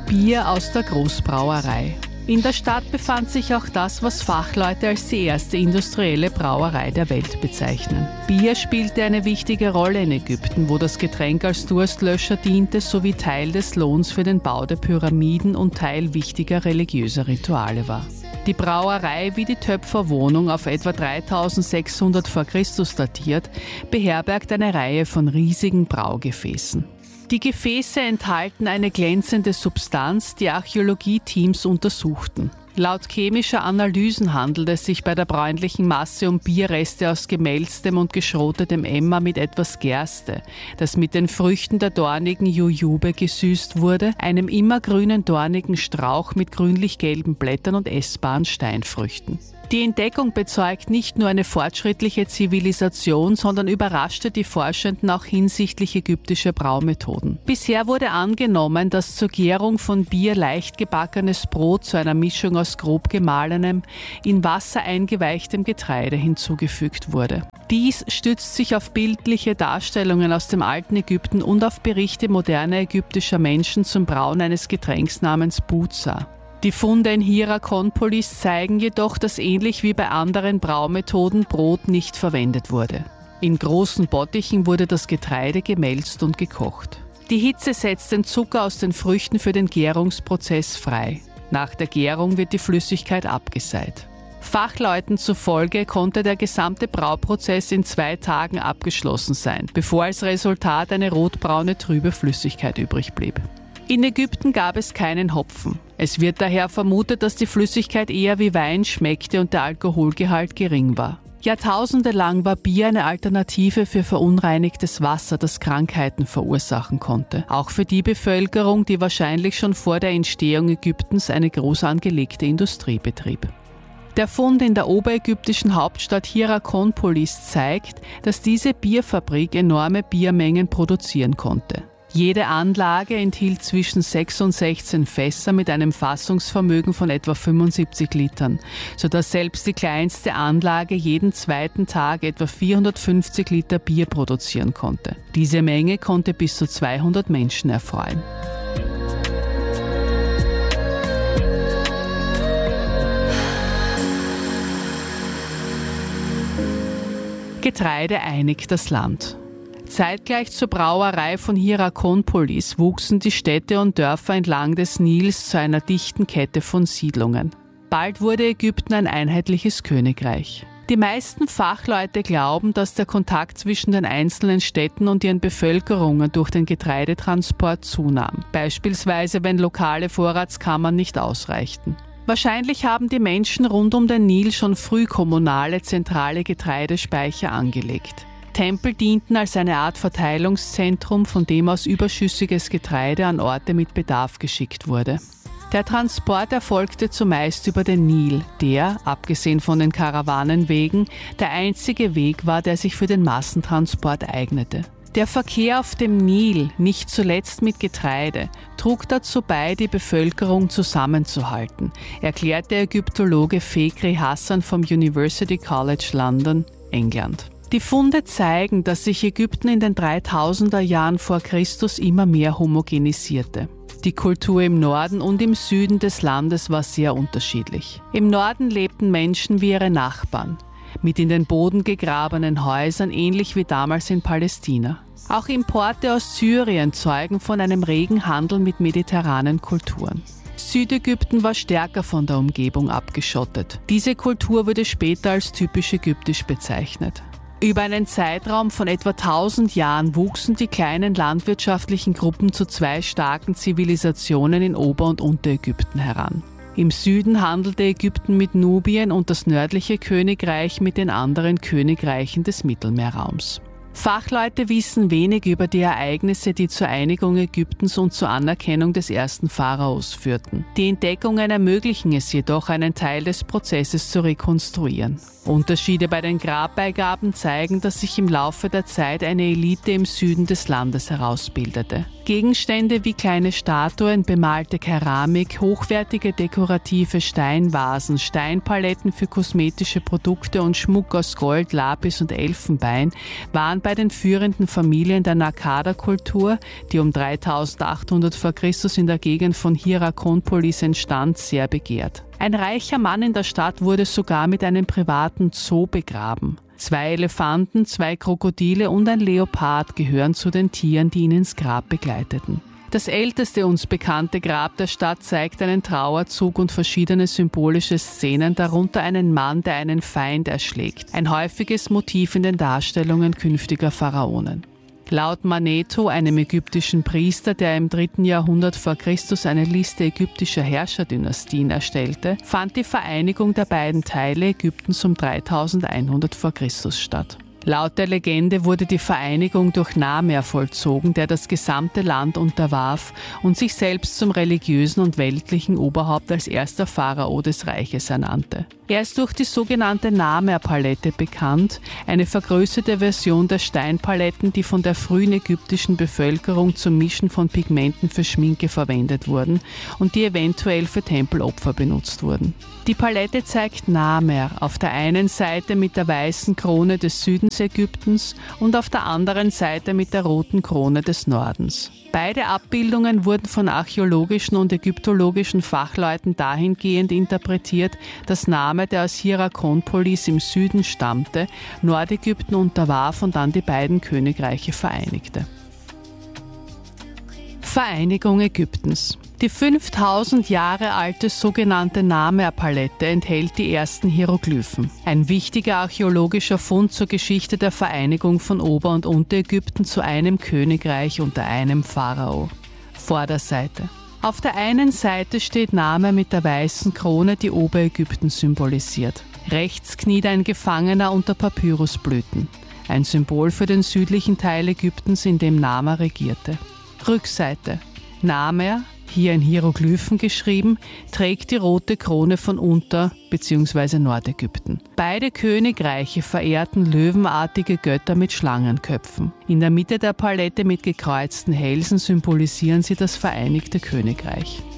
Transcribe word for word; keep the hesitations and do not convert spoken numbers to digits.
Bier aus der Großbrauerei. In der Stadt befand sich auch das, was Fachleute als die erste industrielle Brauerei der Welt bezeichnen. Bier spielte eine wichtige Rolle in Ägypten, wo das Getränk als Durstlöscher diente, sowie Teil des Lohns für den Bau der Pyramiden und Teil wichtiger religiöser Rituale war. Die Brauerei, wie die Töpferwohnung, auf etwa dreitausendsechshundert vor Christus datiert, beherbergt eine Reihe von riesigen Braugefäßen. Die Gefäße enthalten eine glänzende Substanz, die Archäologie-Teams untersuchten. Laut chemischer Analysen handelt es sich bei der bräunlichen Masse um Bierreste aus gemälztem und geschrotetem Emmer mit etwas Gerste, das mit den Früchten der dornigen Jujube gesüßt wurde, einem immergrünen dornigen Strauch mit grünlich-gelben Blättern und essbaren Steinfrüchten. Die Entdeckung bezeugt nicht nur eine fortschrittliche Zivilisation, sondern überraschte die Forschenden auch hinsichtlich ägyptischer Braumethoden. Bisher wurde angenommen, dass zur Gärung von Bier leicht gebackenes Brot zu einer Mischung aus grob gemahlenem, in Wasser eingeweichtem Getreide hinzugefügt wurde. Dies stützt sich auf bildliche Darstellungen aus dem alten Ägypten und auf Berichte moderner ägyptischer Menschen zum Brauen eines Getränks namens Buza. Die Funde in Hierakonpolis zeigen jedoch, dass ähnlich wie bei anderen Braumethoden Brot nicht verwendet wurde. In großen Bottichen wurde das Getreide gemälzt und gekocht. Die Hitze setzt den Zucker aus den Früchten für den Gärungsprozess frei. Nach der Gärung wird die Flüssigkeit abgeseit. Fachleuten zufolge konnte der gesamte Brauprozess in zwei Tagen abgeschlossen sein, bevor als Resultat eine rotbraune trübe Flüssigkeit übrig blieb. In Ägypten gab es keinen Hopfen. Es wird daher vermutet, dass die Flüssigkeit eher wie Wein schmeckte und der Alkoholgehalt gering war. Jahrtausende lang war Bier eine Alternative für verunreinigtes Wasser, das Krankheiten verursachen konnte. Auch für die Bevölkerung, die wahrscheinlich schon vor der Entstehung Ägyptens eine groß angelegte Industrie betrieb. Der Fund in der oberägyptischen Hauptstadt Hierakonpolis zeigt, dass diese Bierfabrik enorme Biermengen produzieren konnte. Jede Anlage enthielt zwischen sechs und sechzehn Fässer mit einem Fassungsvermögen von etwa fünfundsiebzig Litern, sodass selbst die kleinste Anlage jeden zweiten Tag etwa vierhundertfünfzig Liter Bier produzieren konnte. Diese Menge konnte bis zu zweihundert Menschen erfreuen. Getreide einigt das Land. Zeitgleich zur Brauerei von Hierakonpolis wuchsen die Städte und Dörfer entlang des Nils zu einer dichten Kette von Siedlungen. Bald wurde Ägypten ein einheitliches Königreich. Die meisten Fachleute glauben, dass der Kontakt zwischen den einzelnen Städten und ihren Bevölkerungen durch den Getreidetransport zunahm, beispielsweise wenn lokale Vorratskammern nicht ausreichten. Wahrscheinlich haben die Menschen rund um den Nil schon früh kommunale, zentrale Getreidespeicher angelegt. Tempel dienten als eine Art Verteilungszentrum, von dem aus überschüssiges Getreide an Orte mit Bedarf geschickt wurde. Der Transport erfolgte zumeist über den Nil, der, abgesehen von den Karawanenwegen, der einzige Weg war, der sich für den Massentransport eignete. Der Verkehr auf dem Nil, nicht zuletzt mit Getreide, trug dazu bei, die Bevölkerung zusammenzuhalten, erklärt der Ägyptologe Fekri Hassan vom University College London, England. Die Funde zeigen, dass sich Ägypten in den dreitausender Jahren vor Christus immer mehr homogenisierte. Die Kultur im Norden und im Süden des Landes war sehr unterschiedlich. Im Norden lebten Menschen wie ihre Nachbarn, mit in den Boden gegrabenen Häusern, ähnlich wie damals in Palästina. Auch Importe aus Syrien zeugen von einem regen Handel mit mediterranen Kulturen. Südägypten war stärker von der Umgebung abgeschottet. Diese Kultur wurde später als typisch ägyptisch bezeichnet. Über einen Zeitraum von etwa tausend Jahren wuchsen die kleinen landwirtschaftlichen Gruppen zu zwei starken Zivilisationen in Ober- und Unterägypten heran. Im Süden handelte Ägypten mit Nubien und das nördliche Königreich mit den anderen Königreichen des Mittelmeerraums. Fachleute wissen wenig über die Ereignisse, die zur Einigung Ägyptens und zur Anerkennung des ersten Pharaos führten. Die Entdeckungen ermöglichen es jedoch, einen Teil des Prozesses zu rekonstruieren. Unterschiede bei den Grabbeigaben zeigen, dass sich im Laufe der Zeit eine Elite im Süden des Landes herausbildete. Gegenstände wie kleine Statuen, bemalte Keramik, hochwertige dekorative Steinvasen, Steinpaletten für kosmetische Produkte und Schmuck aus Gold, Lapis und Elfenbein waren bei den führenden Familien der Nakada-Kultur, die um dreitausendachthundert vor Christus in der Gegend von Hierakonpolis entstand, sehr begehrt. Ein reicher Mann in der Stadt wurde sogar mit einem privaten Zoo begraben. Zwei Elefanten, zwei Krokodile und ein Leopard gehören zu den Tieren, die ihn ins Grab begleiteten. Das älteste uns bekannte Grab der Stadt zeigt einen Trauerzug und verschiedene symbolische Szenen, darunter einen Mann, der einen Feind erschlägt. Ein häufiges Motiv in den Darstellungen künftiger Pharaonen. Laut Manetho, einem ägyptischen Priester, der im dritten Jahrhundert vor Christus eine Liste ägyptischer Herrscherdynastien erstellte, fand die Vereinigung der beiden Teile Ägyptens um dreitausendeinhundert vor Christus statt. Laut der Legende wurde die Vereinigung durch Namer vollzogen, der das gesamte Land unterwarf und sich selbst zum religiösen und weltlichen Oberhaupt als erster Pharao des Reiches ernannte. Er ist durch die sogenannte Namer-Palette bekannt, eine vergrößerte Version der Steinpaletten, die von der frühen ägyptischen Bevölkerung zum Mischen von Pigmenten für Schminke verwendet wurden und die eventuell für Tempelopfer benutzt wurden. Die Palette zeigt Namer auf der einen Seite mit der weißen Krone des Südens Ägyptens und auf der anderen Seite mit der roten Krone des Nordens. Beide Abbildungen wurden von archäologischen und ägyptologischen Fachleuten dahingehend interpretiert, dass Namer, der aus Hierakonpolis im Süden stammte, Nordägypten unterwarf und dann die beiden Königreiche vereinigte. Vereinigung Ägyptens. Die fünftausend Jahre alte sogenannte Namer-Palette enthält die ersten Hieroglyphen. Ein wichtiger archäologischer Fund zur Geschichte der Vereinigung von Ober- und Unterägypten zu einem Königreich unter einem Pharao. Vorderseite. Auf der einen Seite steht Namer mit der weißen Krone, die Oberägypten symbolisiert. Rechts kniet ein Gefangener unter Papyrusblüten, ein Symbol für den südlichen Teil Ägyptens, in dem Namer regierte. Rückseite. Namer, hier in Hieroglyphen geschrieben, trägt die rote Krone von Unter- bzw. Nordägypten. Beide Königreiche verehrten löwenartige Götter mit Schlangenköpfen. In der Mitte der Palette mit gekreuzten Hälsen symbolisieren sie das Vereinigte Königreich.